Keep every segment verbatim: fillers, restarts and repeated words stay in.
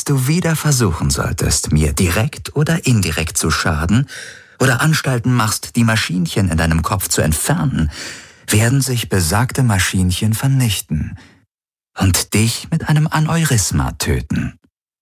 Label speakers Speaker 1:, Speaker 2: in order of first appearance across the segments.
Speaker 1: Falls du wieder versuchen solltest, mir direkt oder indirekt zu schaden oder Anstalten machst, die Maschinchen in deinem Kopf zu entfernen, werden sich besagte Maschinchen vernichten und dich mit einem Aneurysma töten.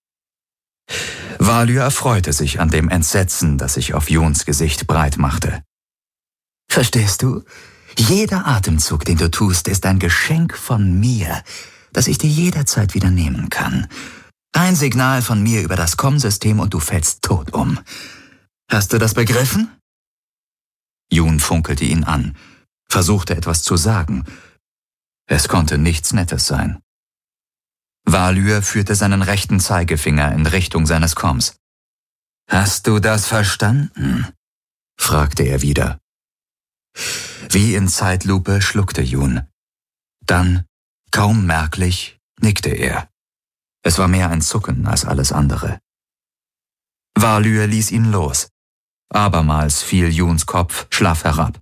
Speaker 1: Valua erfreute sich an dem Entsetzen, das sich auf Juns Gesicht breit machte. Verstehst du? Jeder Atemzug, den du tust, ist ein Geschenk von mir, das ich dir jederzeit wieder nehmen kann. Ein Signal von mir über das Komm-System und du fällst tot um. Hast du das begriffen? Jun funkelte ihn an, versuchte etwas zu sagen. Es konnte nichts Nettes sein. Valua führte seinen rechten Zeigefinger in Richtung seines Komms. »Hast du das verstanden?« fragte er wieder. Wie in Zeitlupe schluckte Jun. Dann, kaum merklich, nickte er. Es war mehr ein Zucken als alles andere. Valua ließ ihn los. Abermals fiel Juns Kopf schlaff herab.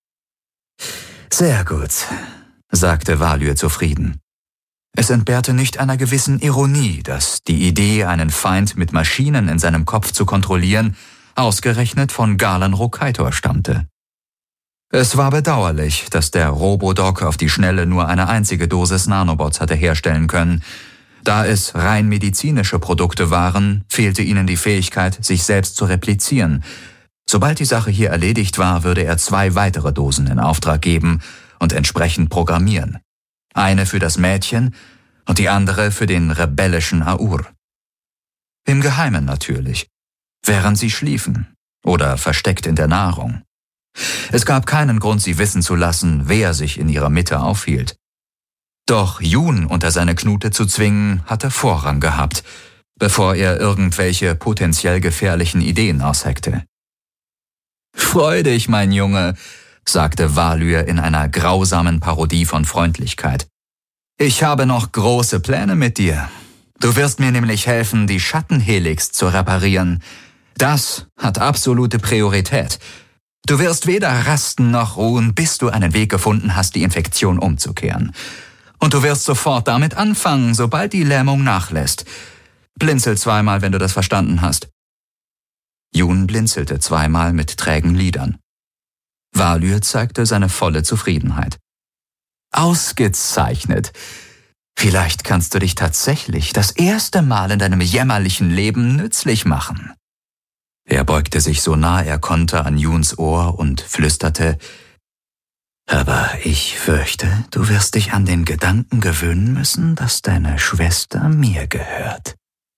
Speaker 1: »Sehr gut«, sagte Valua zufrieden. Es entbehrte nicht einer gewissen Ironie, dass die Idee, einen Feind mit Maschinen in seinem Kopf zu kontrollieren, ausgerechnet von Galen Rokaitor stammte. Es war bedauerlich, dass der Robodoc auf die Schnelle nur eine einzige Dosis Nanobots hatte herstellen können. Da es rein medizinische Produkte waren, fehlte ihnen die Fähigkeit, sich selbst zu replizieren. Sobald die Sache hier erledigt war, würde er zwei weitere Dosen in Auftrag geben und entsprechend programmieren. Eine für das Mädchen und die andere für den rebellischen Aur. Im Geheimen natürlich, während sie schliefen oder versteckt in der Nahrung. Es gab keinen Grund, sie wissen zu lassen, wer sich in ihrer Mitte aufhielt. Doch Jun unter seine Knute zu zwingen, hatte Vorrang gehabt, bevor er irgendwelche potenziell gefährlichen Ideen ausheckte. »Freu dich, mein Junge«, sagte Valua in einer grausamen Parodie von Freundlichkeit. »Ich habe noch große Pläne mit dir. Du wirst mir nämlich helfen, die Schattenhelix zu reparieren. Das hat absolute Priorität. Du wirst weder rasten noch ruhen, bis du einen Weg gefunden hast, die Infektion umzukehren. Und du wirst sofort damit anfangen, sobald die Lähmung nachlässt. Blinzel zweimal, wenn du das verstanden hast.« Jun blinzelte zweimal mit trägen Lidern. Valua zeigte seine volle Zufriedenheit. »Ausgezeichnet! Vielleicht kannst du dich tatsächlich das erste Mal in deinem jämmerlichen Leben nützlich machen.« Er beugte sich so nah er konnte an Juns Ohr und flüsterte, »Aber ich fürchte, du wirst dich an den Gedanken gewöhnen müssen, dass deine Schwester mir gehört.«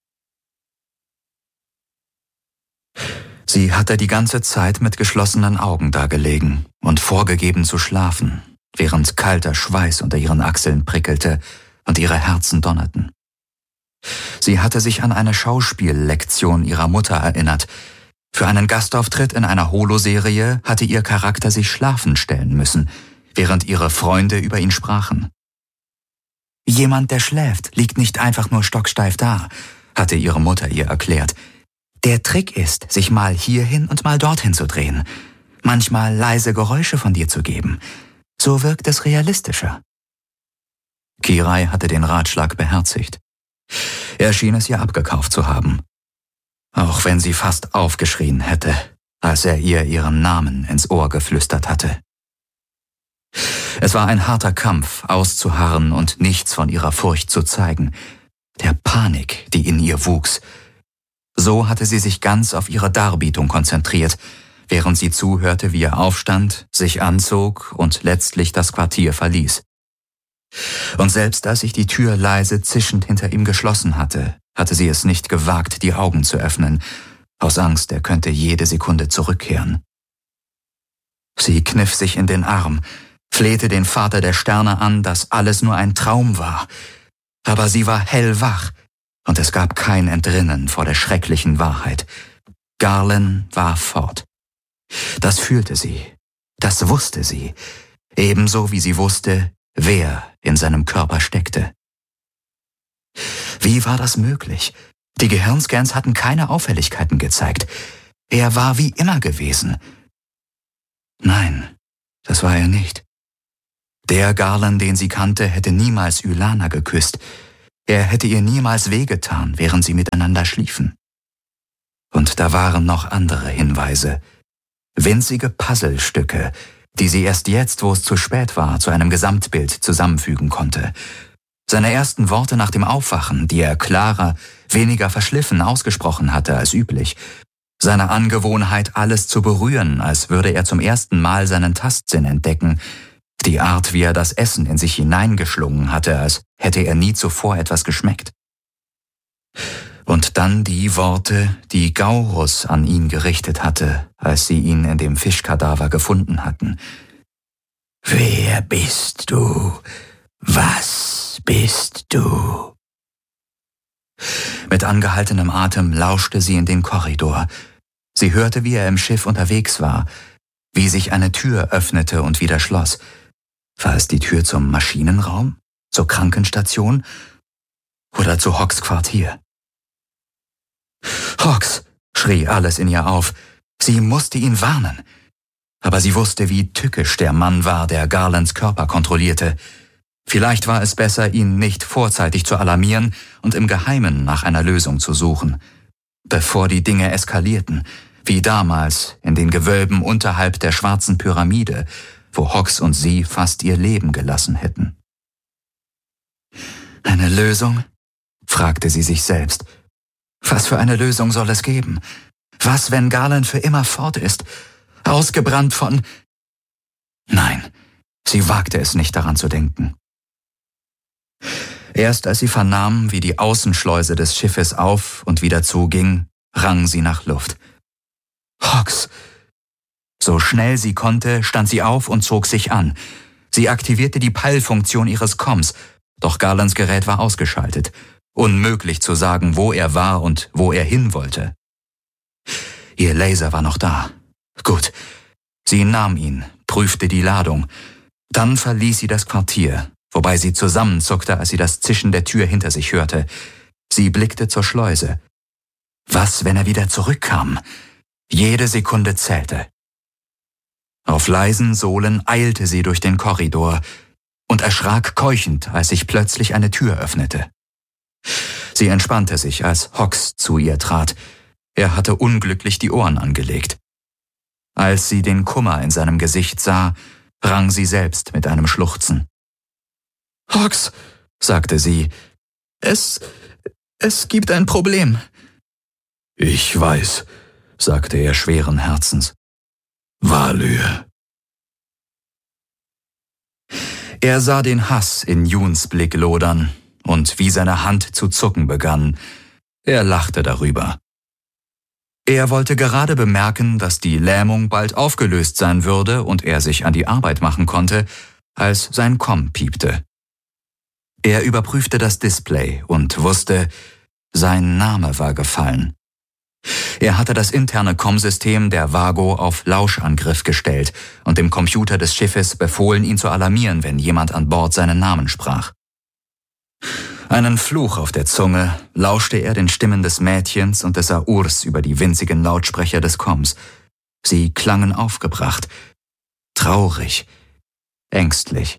Speaker 1: Sie hatte die ganze Zeit mit geschlossenen Augen dagelegen und vorgegeben zu schlafen, während kalter Schweiß unter ihren Achseln prickelte und ihre Herzen donnerten. Sie hatte sich an eine Schauspiellektion ihrer Mutter erinnert. Für einen Gastauftritt in einer Holoserie hatte ihr Charakter sich schlafen stellen müssen, während ihre Freunde über ihn sprachen. »Jemand, der schläft, liegt nicht einfach nur stocksteif da«, hatte ihre Mutter ihr erklärt. »Der Trick ist, sich mal hierhin und mal dorthin zu drehen, manchmal leise Geräusche von dir zu geben. So wirkt es realistischer.« Kirai hatte den Ratschlag beherzigt. Er schien es ihr abgekauft zu haben, auch wenn sie fast aufgeschrien hätte, als er ihr ihren Namen ins Ohr geflüstert hatte. Es war ein harter Kampf, auszuharren und nichts von ihrer Furcht zu zeigen, der Panik, die in ihr wuchs. So hatte sie sich ganz auf ihre Darbietung konzentriert, während sie zuhörte, wie er aufstand, sich anzog und letztlich das Quartier verließ. Und selbst als sich die Tür leise zischend hinter ihm geschlossen hatte, hatte sie es nicht gewagt, die Augen zu öffnen, aus Angst, er könnte jede Sekunde zurückkehren. Sie kniff sich in den Arm, flehte den Vater der Sterne an, dass alles nur ein Traum war. Aber sie war hellwach, und es gab kein Entrinnen vor der schrecklichen Wahrheit. Garland war fort. Das fühlte sie, das wusste sie, ebenso wie sie wusste, wer in seinem Körper steckte. Wie war das möglich? Die Gehirnscans hatten keine Auffälligkeiten gezeigt. Er war wie immer gewesen. Nein, das war er nicht. Der Garland, den sie kannte, hätte niemals Ylana geküsst. Er hätte ihr niemals wehgetan, während sie miteinander schliefen. Und da waren noch andere Hinweise, winzige Puzzlestücke, die sie erst jetzt, wo es zu spät war, zu einem Gesamtbild zusammenfügen konnte. Seine ersten Worte nach dem Aufwachen, die er klarer, weniger verschliffen ausgesprochen hatte als üblich. Seine Angewohnheit, alles zu berühren, als würde er zum ersten Mal seinen Tastsinn entdecken. Die Art, wie er das Essen in sich hineingeschlungen hatte, als hätte er nie zuvor etwas geschmeckt. Und dann die Worte, die Gaurus an ihn gerichtet hatte, als sie ihn in dem Fischkadaver gefunden hatten. »Wer bist du? Was bist du?« Mit angehaltenem Atem lauschte sie in den Korridor. Sie hörte, wie er im Schiff unterwegs war, wie sich eine Tür öffnete und wieder schloss. War es die Tür zum Maschinenraum, zur Krankenstation oder zu Hawks Quartier? »Hawks«, schrie alles in ihr auf. Sie musste ihn warnen. Aber sie wusste, wie tückisch der Mann war, der Garlands Körper kontrollierte. Vielleicht war es besser, ihn nicht vorzeitig zu alarmieren und im Geheimen nach einer Lösung zu suchen, bevor die Dinge eskalierten, wie damals in den Gewölben unterhalb der schwarzen Pyramide, wo Hawks und sie fast ihr Leben gelassen hätten. »Eine Lösung?«, fragte sie sich selbst. »Was für eine Lösung soll es geben? Was, wenn Garland für immer fort ist, ausgebrannt von...« Nein, sie wagte es nicht, daran zu denken. Erst als sie vernahm, wie die Außenschleuse des Schiffes auf und wieder zuging, rang sie nach Luft. »Hawks!« So schnell sie konnte, stand sie auf und zog sich an. Sie aktivierte die Peilfunktion ihres Comms, doch Garlands Gerät war ausgeschaltet. Unmöglich zu sagen, wo er war und wo er hin wollte. Ihr Laser war noch da. Gut. Sie nahm ihn, prüfte die Ladung. Dann verließ sie das Quartier, wobei sie zusammenzuckte, als sie das Zischen der Tür hinter sich hörte. Sie blickte zur Schleuse. Was, wenn er wieder zurückkam? Jede Sekunde zählte. Auf leisen Sohlen eilte sie durch den Korridor und erschrak keuchend, als sich plötzlich eine Tür öffnete. Sie entspannte sich, als Hawks zu ihr trat. Er hatte unglücklich die Ohren angelegt. Als sie den Kummer in seinem Gesicht sah, rang sie selbst mit einem Schluchzen. »Hawks«, sagte sie, »es, es gibt ein Problem.« »Ich weiß«, sagte er schweren Herzens. »Valur.« Er sah den Hass in Juns Blick lodern und wie seine Hand zu zucken begann. Er lachte darüber. Er wollte gerade bemerken, dass die Lähmung bald aufgelöst sein würde und er sich an die Arbeit machen konnte, als sein Comm piepte. Er überprüfte das Display und wusste, sein Name war gefallen. Er hatte das interne Comm-System der Vago auf Lauschangriff gestellt und dem Computer des Schiffes befohlen, ihn zu alarmieren, wenn jemand an Bord seinen Namen sprach. Einen Fluch auf der Zunge lauschte er den Stimmen des Mädchens und des Aurs über die winzigen Lautsprecher des Comms. Sie klangen aufgebracht, traurig, ängstlich.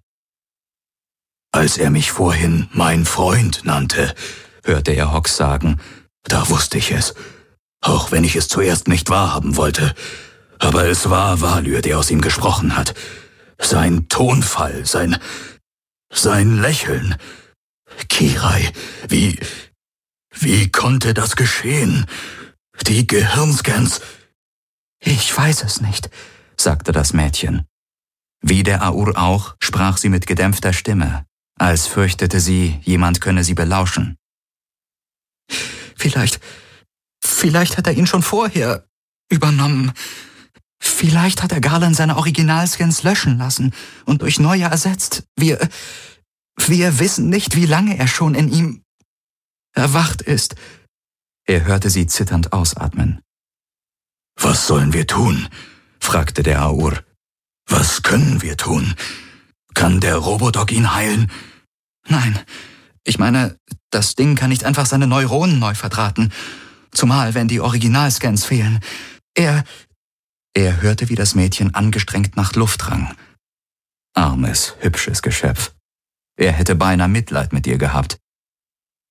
Speaker 1: »Als er mich vorhin mein Freund nannte«, hörte er Hawks sagen, »da wusste ich es, auch wenn ich es zuerst nicht wahrhaben wollte. Aber es war Valur, der aus ihm gesprochen hat. Sein Tonfall, sein... sein Lächeln. Kirai, wie... wie konnte das geschehen? Die Gehirnscans...« »Ich weiß es nicht«, sagte das Mädchen. Wie der Aur auch, sprach sie mit gedämpfter Stimme, als fürchtete sie, jemand könne sie belauschen. »Vielleicht... vielleicht hat er ihn schon vorher übernommen. Vielleicht hat er Garland seine Originalscans löschen lassen und durch neue ersetzt. Wir... wir wissen nicht, wie lange er schon in ihm erwacht ist.« Er hörte sie zitternd ausatmen. »Was sollen wir tun?«, fragte der Aur. »Was können wir tun? Kann der Robodoc ihn heilen?« »Nein, ich meine, das Ding kann nicht einfach seine Neuronen neu verdrahten, zumal wenn die Originalscans fehlen. Er...« Er hörte, wie das Mädchen angestrengt nach Luft rang. Armes, hübsches Geschöpf. Er hätte beinahe Mitleid mit ihr gehabt.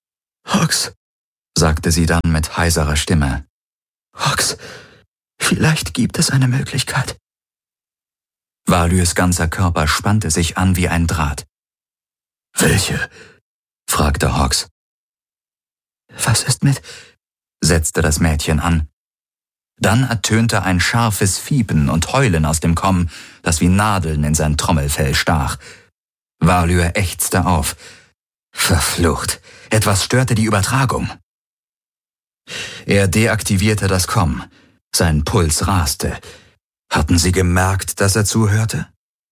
Speaker 1: Hox, sagte sie dann mit heiserer Stimme. Hox, vielleicht gibt es eine Möglichkeit. Valyrs ganzer Körper spannte sich an wie ein Draht. Welche? Fragte Hox. Was ist mit? Setzte das Mädchen an. Dann ertönte ein scharfes Fiepen und Heulen aus dem Komm, das wie Nadeln in sein Trommelfell stach. Valyr ächzte auf. Verflucht, etwas störte die Übertragung. Er deaktivierte das Komm. Sein Puls raste. Hatten sie gemerkt, dass er zuhörte?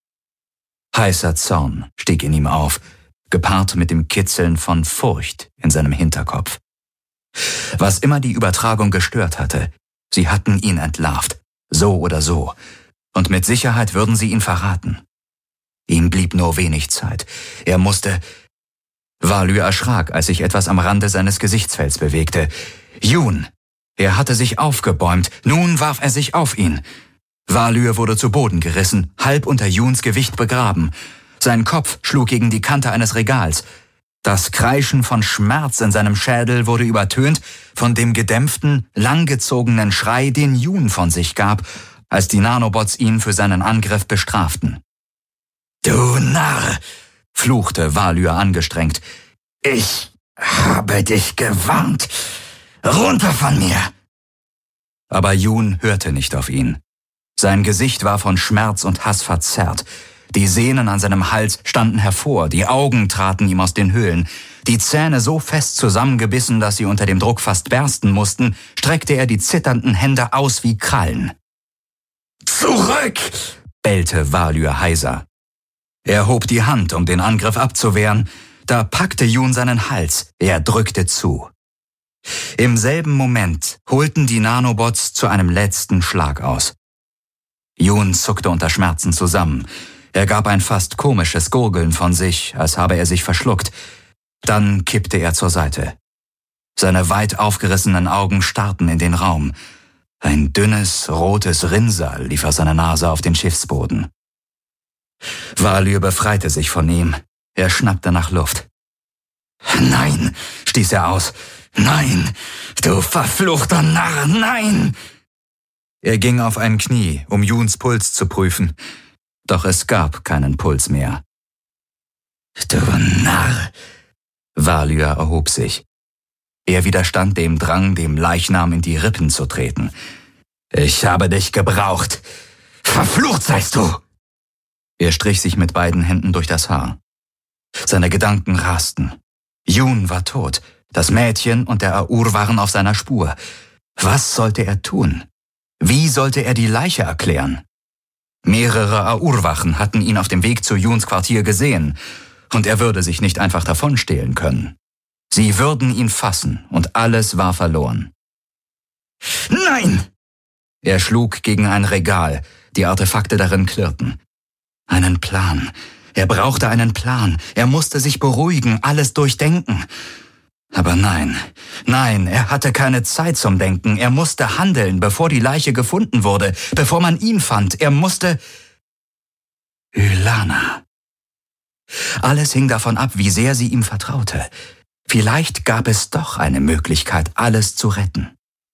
Speaker 1: Heißer Zorn stieg in ihm auf, gepaart mit dem Kitzeln von Furcht in seinem Hinterkopf. Was immer die Übertragung gestört hatte, sie hatten ihn entlarvt, so oder so, und mit Sicherheit würden sie ihn verraten. Ihm blieb nur wenig Zeit. Er musste... Valyr erschrak, als sich etwas am Rande seines Gesichtsfelds bewegte. Jun! Er hatte sich aufgebäumt, nun warf er sich auf ihn. Valyr wurde zu Boden gerissen, halb unter Juns Gewicht begraben. Sein Kopf schlug gegen die Kante eines Regals. Das Kreischen von Schmerz in seinem Schädel wurde übertönt von dem gedämpften, langgezogenen Schrei, den Jun von sich gab, als die Nanobots ihn für seinen Angriff bestraften. »Du Narr«, fluchte Valyr angestrengt. »Ich habe dich gewarnt. Runter von mir!« Aber Jun hörte nicht auf ihn. Sein Gesicht war von Schmerz und Hass verzerrt. Die Sehnen an seinem Hals standen hervor, die Augen traten ihm aus den Höhlen. Die Zähne so fest zusammengebissen, dass sie unter dem Druck fast bersten mussten, streckte er die zitternden Hände aus wie Krallen. »Zurück!« bellte Valyr heiser. Er hob die Hand, um den Angriff abzuwehren. Da packte Jun seinen Hals. Er drückte zu. Im selben Moment holten die Nanobots zu einem letzten Schlag aus. Jun zuckte unter Schmerzen zusammen. Er gab ein fast komisches Gurgeln von sich, als habe er sich verschluckt. Dann kippte er zur Seite. Seine weit aufgerissenen Augen starrten in den Raum. Ein dünnes, rotes Rinnsal lief aus seiner Nase auf den Schiffsboden. Valyr befreite sich von ihm. Er schnappte nach Luft. »Nein«, stieß er aus. »Nein, du verfluchter Narr, nein!« Er ging auf ein Knie, um Juns Puls zu prüfen. Doch es gab keinen Puls mehr. »Du Narr!« Valyr erhob sich. Er widerstand dem Drang, dem Leichnam in die Rippen zu treten. »Ich habe dich gebraucht. Verflucht seist du!« Er strich sich mit beiden Händen durch das Haar. Seine Gedanken rasten. Jun war tot. Das Mädchen und der Aur waren auf seiner Spur. Was sollte er tun? Wie sollte er die Leiche erklären? Mehrere Aurwachen hatten ihn auf dem Weg zu Juns Quartier gesehen, und er würde sich nicht einfach davonstehlen können. Sie würden ihn fassen, und alles war verloren. »Nein!« Er schlug gegen ein Regal, die Artefakte darin klirrten. Einen Plan. Er brauchte einen Plan. Er musste sich beruhigen, alles durchdenken. Aber nein, nein, er hatte keine Zeit zum Denken. Er musste handeln, bevor die Leiche gefunden wurde, bevor man ihn fand. Er musste... Ylana. Alles hing davon ab, wie sehr sie ihm vertraute. Vielleicht gab es doch eine Möglichkeit, alles zu retten.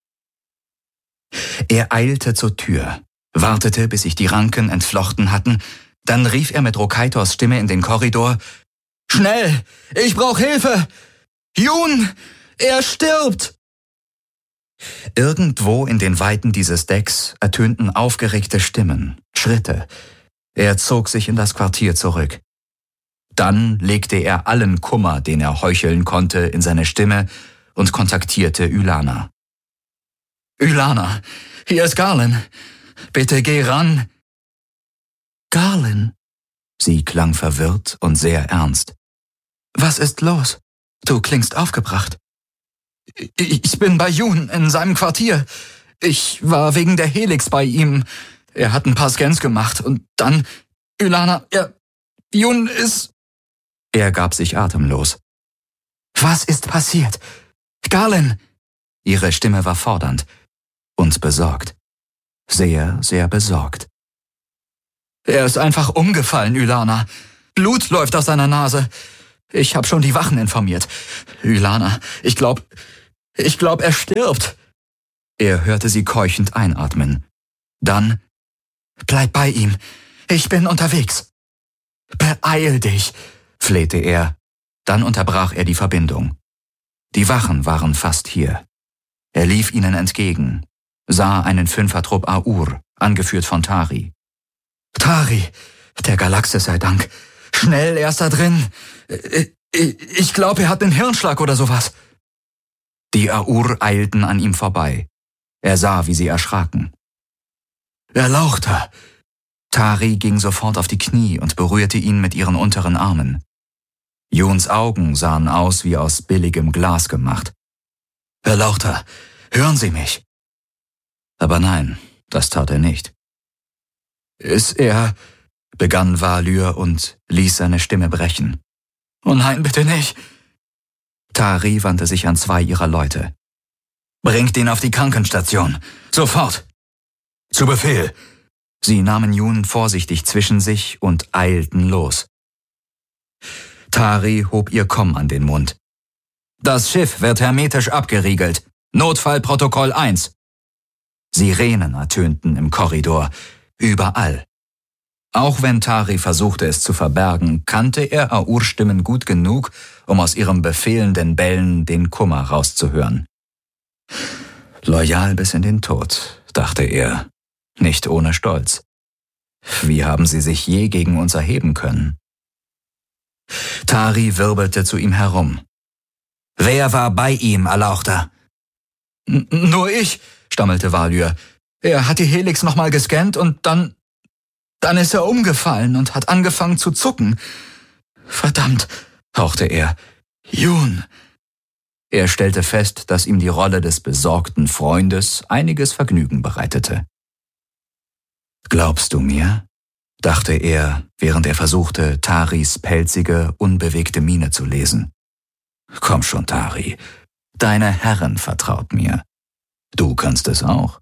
Speaker 1: Er eilte zur Tür, wartete, bis sich die Ranken entflochten hatten. Dann rief er mit Rokaitors Stimme in den Korridor: »Schnell! Ich brauche Hilfe! Jun! Er stirbt!« Irgendwo in den Weiten dieses Decks ertönten aufgeregte Stimmen, Schritte. Er zog sich in das Quartier zurück. Dann legte er allen Kummer, den er heucheln konnte, in seine Stimme und kontaktierte Ylana. »Ylana, hier ist Garlin. Bitte geh ran.« »Garlin?« Sie klang verwirrt und sehr ernst. »Was ist los? Du klingst aufgebracht.« »Ich bin bei Jun in seinem Quartier. Ich war wegen der Helix bei ihm. Er hat ein paar Scans gemacht und dann... Ylana, er... Jun ist...« Er gab sich atemlos. »Was ist passiert? Garlin!« Ihre Stimme war fordernd und besorgt. Sehr, sehr besorgt. »Er ist einfach umgefallen, Ylana. Blut läuft aus seiner Nase. Ich habe schon die Wachen informiert. Ylana, ich glaub, ich glaub, er stirbt. Er hörte sie keuchend einatmen. Dann, bleib bei ihm. Ich bin unterwegs. Beeil dich, flehte er. Dann unterbrach er die Verbindung. Die Wachen waren fast hier. Er lief ihnen entgegen, sah einen Fünfertrupp Aur, angeführt von Tari. Tari, der Galaxis sei Dank. Schnell, er ist da drin. Ich glaube, er hat einen Hirnschlag oder sowas. Die Aur eilten an ihm vorbei. Er sah, wie sie erschraken. Erlauchter! Tari ging sofort auf die Knie und berührte ihn mit ihren unteren Armen. Juns Augen sahen aus wie aus billigem Glas gemacht. Erlauchter, hören Sie mich! Aber nein, das tat er nicht. Ist er, begann Valyr und ließ seine Stimme brechen. Oh nein, bitte nicht! Tari wandte sich an zwei ihrer Leute. Bringt ihn auf die Krankenstation. Sofort! Zu Befehl! Sie nahmen Jun vorsichtig zwischen sich und eilten los. Tari hob ihr Komm an den Mund. Das Schiff wird hermetisch abgeriegelt. Notfallprotokoll eins. Sirenen ertönten im Korridor. Überall. Auch wenn Tari versuchte, es zu verbergen, kannte er Aur-Stimmen gut genug, um aus ihrem befehlenden Bellen den Kummer rauszuhören. Loyal bis in den Tod, dachte er, nicht ohne Stolz. Wie haben sie sich je gegen uns erheben können? Tari wirbelte zu ihm herum. Wer war bei ihm, Erlauchter? N- nur ich, stammelte Valyr. Er hat die Helix nochmal gescannt und dann... Dann ist er umgefallen und hat angefangen zu zucken. Verdammt, hauchte er. Jun! Er stellte fest, dass ihm die Rolle des besorgten Freundes einiges Vergnügen bereitete. Glaubst du mir? Dachte er, während er versuchte, Taris pelzige, unbewegte Miene zu lesen. Komm schon, Tari. Deine Herrin vertraut mir. Du kannst es auch.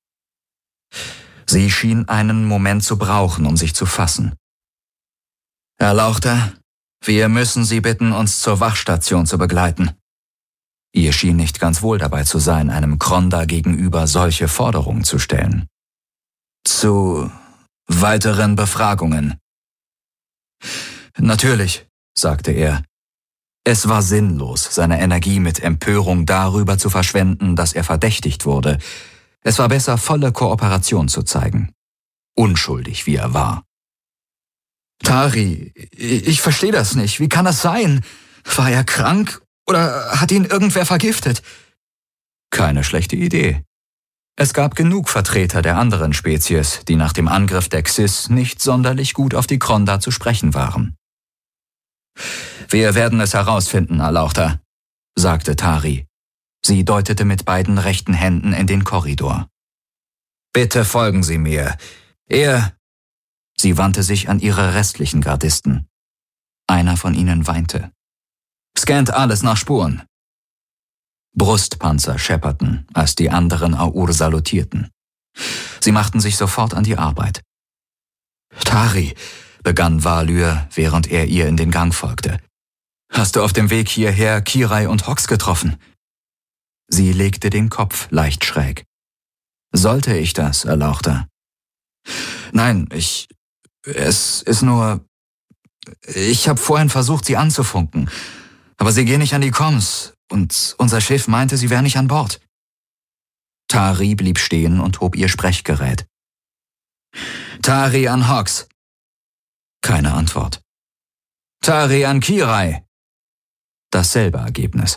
Speaker 1: Sie schien einen Moment zu brauchen, um sich zu fassen. Erlauchter, wir müssen Sie bitten, uns zur Wachstation zu begleiten. Ihr schien nicht ganz wohl dabei zu sein, einem Kronda gegenüber solche Forderungen zu stellen. Zu weiteren Befragungen. Natürlich, sagte er. Es war sinnlos, seine Energie mit Empörung darüber zu verschwenden, dass er verdächtigt wurde. Es war besser, volle Kooperation zu zeigen. Unschuldig, wie er war. Tari, ich verstehe das nicht. Wie kann das sein? War er krank oder hat ihn irgendwer vergiftet? Keine schlechte Idee. Es gab genug Vertreter der anderen Spezies, die nach dem Angriff der Xys nicht sonderlich gut auf die Kronda zu sprechen waren. Wir werden es herausfinden, Erlauchter, sagte Tari. Sie deutete mit beiden rechten Händen in den Korridor. Bitte folgen Sie mir. Er... Sie wandte sich an ihre restlichen Gardisten. Einer von ihnen weinte. Scannt alles nach Spuren. Brustpanzer schepperten, als die anderen Aur salutierten. Sie machten sich sofort an die Arbeit. Tari, begann Valyr, während er ihr in den Gang folgte. Hast du auf dem Weg hierher Kirai und Hox getroffen? Sie legte den Kopf leicht schräg. Sollte ich das, Erlauchter? Nein, ich... Es ist nur... Ich habe vorhin versucht, sie anzufunken. Aber sie gehen nicht an die Comms. Und unser Schiff meinte, sie wäre nicht an Bord. Tari blieb stehen und hob ihr Sprechgerät. Tari an Hox. Keine Antwort. Tari an Kirai. Dasselbe Ergebnis.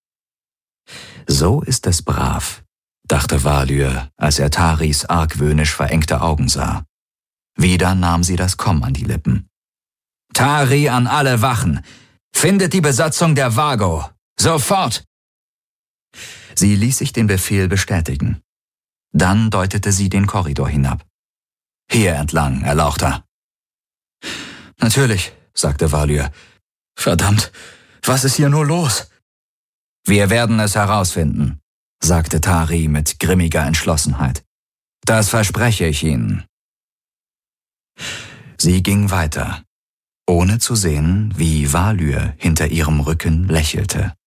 Speaker 1: So ist es brav, dachte Valyr, als er Taris argwöhnisch verengte Augen sah. Wieder nahm sie das Komm an die Lippen. Tari an alle Wachen. Findet die Besatzung der Vago. Sofort! Sie ließ sich den Befehl bestätigen. Dann deutete sie den Korridor hinab. Hier entlang, Erlauchter. Natürlich, sagte Valyr. Verdammt, was ist hier nur los? Wir werden es herausfinden, sagte Tari mit grimmiger Entschlossenheit. Das verspreche ich Ihnen. Sie ging weiter. ohne zu sehen, wie Valur hinter ihrem Rücken lächelte.